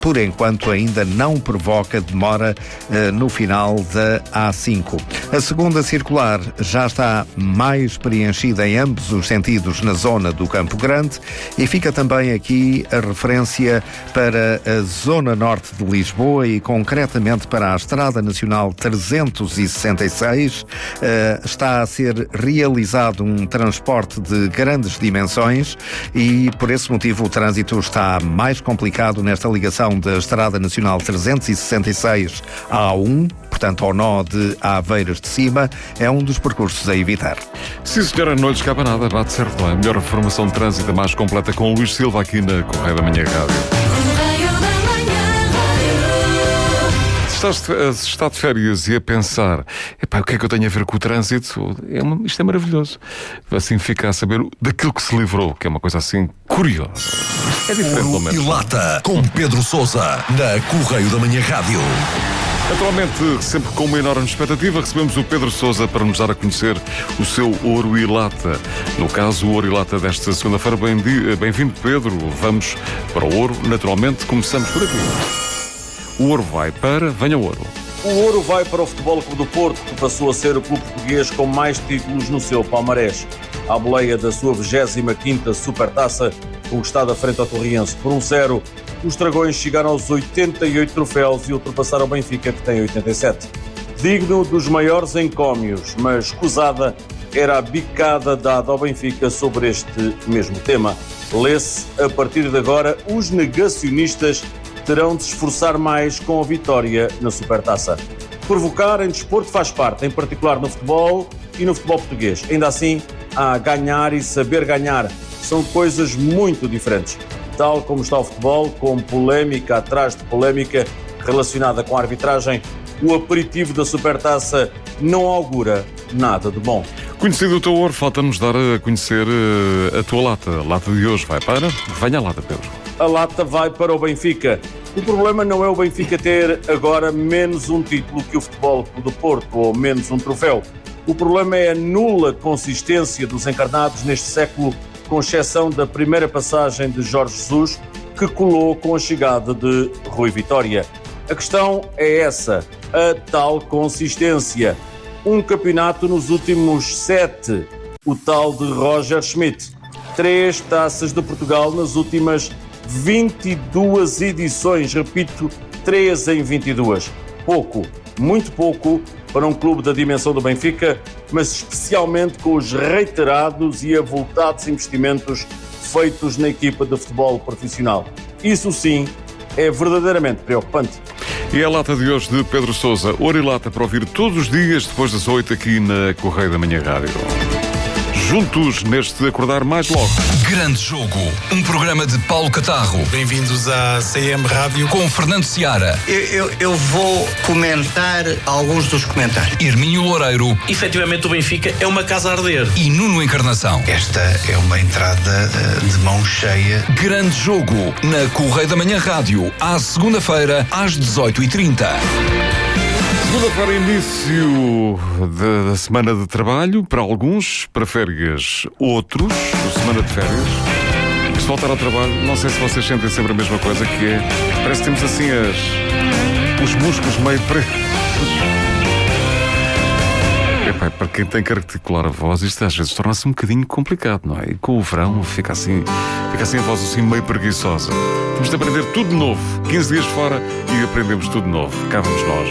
por enquanto ainda não provoca demora no final da A5. A segunda circular já está mais preenchida em ambos os sentidos na zona do Campo Grande e fica também aqui a referência para a zona norte de Lisboa e concretamente para a Estrada Nacional 366. Está a ser realizado um transporte de grandes dimensões e por esse motivo o trânsito está mais complicado nesta ligação da Estrada Nacional 366 à A1, portanto ao nó de Aveiras de Cima, é um dos percursos a evitar. Sim, senhora, não lhe escapa nada, bate certo, não é? A melhor informação de trânsito mais completa com o Luís Silva aqui na Correio da Manhã Rádio. Se está de férias e a pensar, o que é que eu tenho a ver com o trânsito? Isto é maravilhoso. Assim fica a saber daquilo que se livrou, que é uma coisa assim curiosa. É diferente, pelo menos. E Lata, com Pedro Sousa, na Correio da Manhã Rádio. Naturalmente, sempre com uma enorme expectativa, recebemos o Pedro Sousa para nos dar a conhecer o seu Ouro e Lata. No caso, o Ouro e Lata desta segunda-feira. Bem-vindo, Pedro. Vamos para o Ouro. Naturalmente, começamos por aqui. O Ouro vai para... Venha o Ouro. O Ouro vai para o Futebol Clube do Porto, que passou a ser o clube português com mais títulos no seu palmarés. À boleia da sua 25ª Supertaça, conquistada frente ao Torriense por 1-0, os Dragões chegaram aos 88 troféus e ultrapassaram o Benfica, que tem 87. Digno dos maiores encómios, mas escusada era a bicada dada ao Benfica sobre este mesmo tema. Lê-se, a partir de agora, os negacionistas terão de se esforçar mais com a vitória na Supertaça. Provocar em desporto faz parte, em particular no futebol e no futebol português. Ainda assim, há ganhar e saber ganhar. São coisas muito diferentes. Tal como está o futebol, com polémica atrás de polémica relacionada com a arbitragem, o aperitivo da Supertaça não augura nada de bom. Conhecido o teu Ouro, falta-nos dar a conhecer a tua lata. A lata de hoje vai para... Venha a lata, Pedro. A lata vai para o Benfica. O problema não é o Benfica ter agora menos um título que o Futebol Clube do Porto, ou menos um troféu. O problema é a nula consistência dos encarnados neste século, com exceção da primeira passagem de Jorge Jesus, que colou com a chegada de Rui Vitória. A questão é essa, a tal consistência. Um campeonato nos últimos 7, o tal de Roger Schmidt. 3 taças de Portugal nas últimas 22 edições, repito, 3 em 22. Pouco, muito pouco para um clube da dimensão do Benfica, mas especialmente com os reiterados e avultados investimentos feitos na equipa de futebol profissional. Isso sim é verdadeiramente preocupante. E a lata de hoje de Pedro Sousa, Ouro e Lata para ouvir todos os dias depois das 8 aqui na Correio da Manhã Rádio. Juntos neste Acordar Mais Logo. Grande Jogo, um programa de Paulo Catarro. Bem-vindos à CM Rádio. Com Fernando Seara. Eu vou comentar alguns dos comentários. Hermínio Loureiro. Efetivamente o Benfica é uma casa a arder. E Nuno Encarnação. Esta é uma entrada de mão cheia. Grande Jogo, na Correio da Manhã Rádio, à segunda-feira, às 18h30. Segunda-feira, início da semana de trabalho, para alguns, para férias, outros, semana de férias. Se voltar ao trabalho, não sei se vocês sentem sempre a mesma coisa, que é, parece que temos assim os músculos meio pretos. Para quem tem que articular a voz, isto às vezes torna-se um bocadinho complicado, não é? E com o verão fica assim a voz assim meio preguiçosa. Temos de aprender tudo de novo. 15 dias fora e aprendemos tudo de novo. Cá vamos nós.